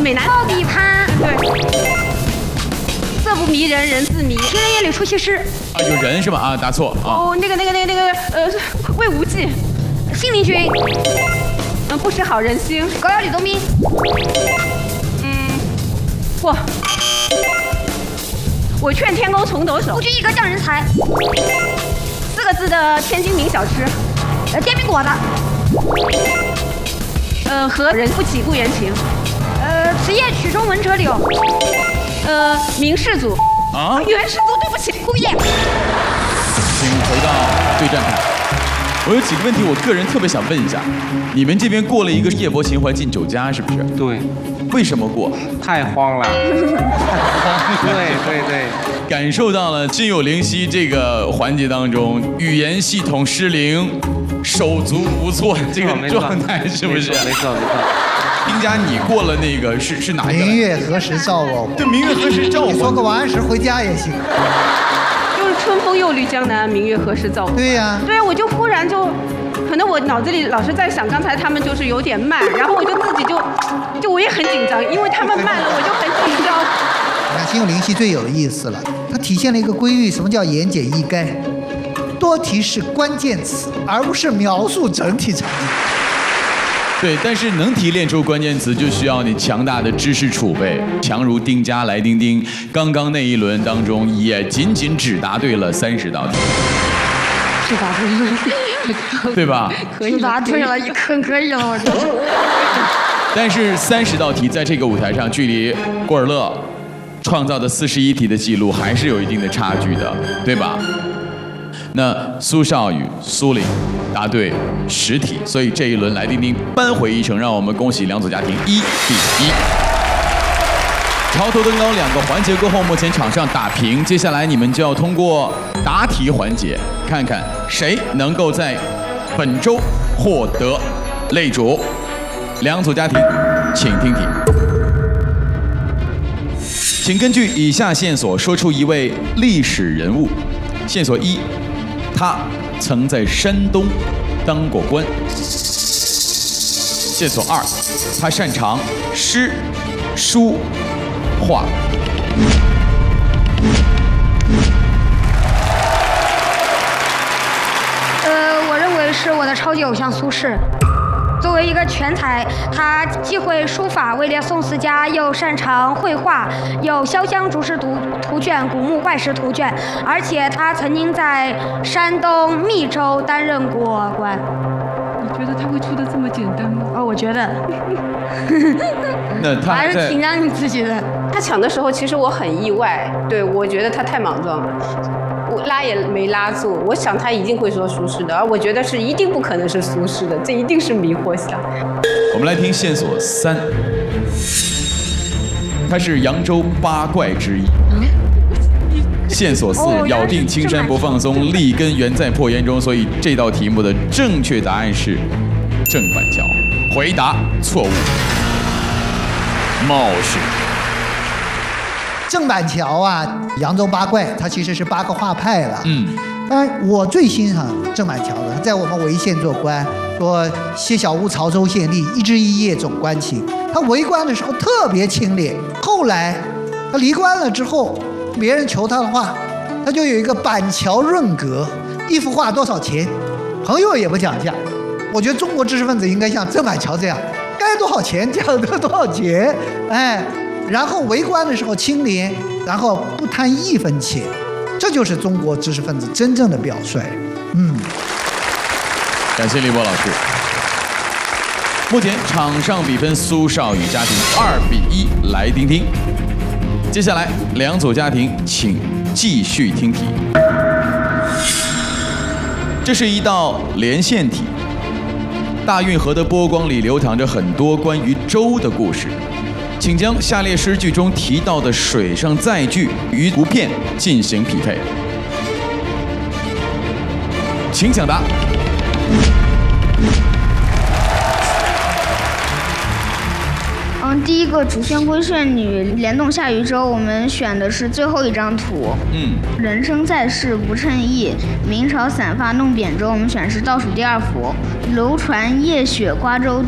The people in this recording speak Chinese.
美男。 高低攀。 对。色不迷人，人自迷。 情人眼里出西施。 啊，有人是吧？啊，答错啊。 哦，魏无忌。 信陵君。 不识好人心。 狗咬吕洞宾。 嚯！我劝天公重抖擞。 不拘一格降人才。 4个字的天津名小吃。 煎饼果子。 和人不起故园情。 此夜曲中闻折柳。 明世祖。 啊？ 元世祖，对不起， 姑爷。 请回到对战台。我有几个问题，我个人特别想问一下，你们这边过了一个夜泊秦淮进酒家，是不是？ 对。 为什么过？ 太慌了。对。 感受到了心有灵犀这个环节当中，语言系统失灵，手足无措这个状态，是不是？ 没错。 丁家，你过了那个是哪一个？ 明月何时照我？ 对，明月何时照我？ 你说个晚安时回家也行。 就是春风又绿江南，明月何时照我？ 对呀。 对，我就忽然就，可能我脑子里老是在想，刚才他们就是有点慢，然后我就自己就我也很紧张，因为他们慢了，我就很紧张。 你看，心有灵犀最有意思了，它体现了一个规律，什么叫言简意赅？多提示关键词，而不是描述整体场景。 对，但是能提炼出关键词，就需要你强大的知识储备。强如丁家来丁丁，刚刚那一轮当中也仅只答对了30道题， 是答对了， 对吧？ 可以答对了，可以了，我觉得。 但是30道题在这个舞台上，距离郭尔乐创造的41题的记录还是有一定的差距的，对吧？那苏少宇、苏玲答对10题，所以这一轮来丁丁扳回一城，让我们恭喜两组家庭1比1。潮头登高2个环节过后，目前场上打平，接下来你们就要通过答题环节，看看谁能够在本周获得擂主。两组家庭，请听题。请根据以下线索说出一位历史人物。线索1，他曾在山东当过官。线索2，他擅长诗、书、画。 我认为是我的超级偶像苏轼。作为一个全才，他既会书法，位列宋4家，又擅长绘画，有《潇湘竹石图卷》《古墓怪石图卷》，而且他曾经在山东密州担任过官。 你觉得他会出的这么简单吗？ 我觉得。 那他还是挺让你自己的。 他抢的时候，其实我很意外，对，我觉得他太莽撞了。我拉也没拉住，我想他一定会说苏轼的，而我觉得是一定不可能是苏轼的，这一定是迷惑项。 我们来听线索3，他是扬州8怪之一。线索4，咬定青山不放松，立根原在破岩中，所以这道题目的正确答案是郑板桥。回答错误，冒失。 郑板桥啊，扬州8怪，他其实是8个画派了。当然，我最欣赏郑板桥的，他在我们潍县做官，说谢小屋曹州县吏，一枝一叶总关情。他为官的时候特别清廉，后来他离官了之后，别人求他的画，他就有一个板桥润格，一幅画多少钱，朋友也不讲价。我觉得中国知识分子应该像郑板桥这样，该多少钱讲得多少钱，哎。然后为官的时候清廉，然后不贪1分钱，这就是中国知识分子真正的表率。 感谢李波老师。目前场上比分苏少宇家庭2比1，来听听。接下来两组家庭请继续听题。这是一道连线题。大运河的波光里流淌着很多关于舟的故事。请将下列诗句中提到的水上载具与图片进行匹配。请抢答。 第一个主线归顺女联动下渔舟，我们选的是最后一张图。人生在世不称意，明朝散发弄扁舟，我们选的是倒数第2幅。楼船夜雪瓜洲